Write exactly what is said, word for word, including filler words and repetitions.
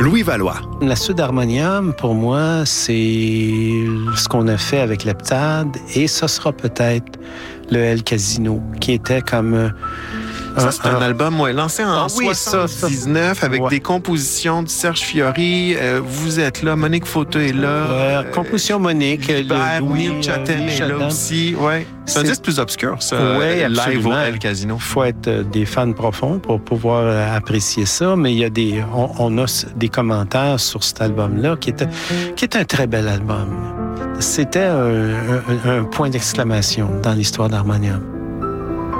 Louis Valois. La suite d'Harmonium, pour moi, c'est ce qu'on a fait avec l'Heptade et ce sera peut-être le El Casino, qui était comme... Ça, c'est un, un album ouais, lancé en ah, oui, soixante-dix-neuf ça, ça. avec ouais. des compositions de Serge Fiori. Euh, vous êtes là, Monique Fauteux est là. Ouais, euh, composition Monique. Hubert, Neil Chatham est là aussi. Ouais. C'est un disque plus obscur, ça. Oui, live au El Casino. Il faut être des fans profonds pour pouvoir apprécier ça, mais il y a des, on, on a des commentaires sur cet album-là qui est, qui est un très bel album. C'était un, un, un point d'exclamation dans l'histoire d'Harmonium.